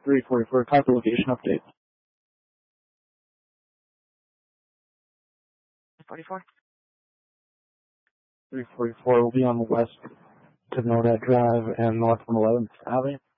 344, copy location update. 44. 344 will be on the west to Nodat Drive and north from 11th Avenue.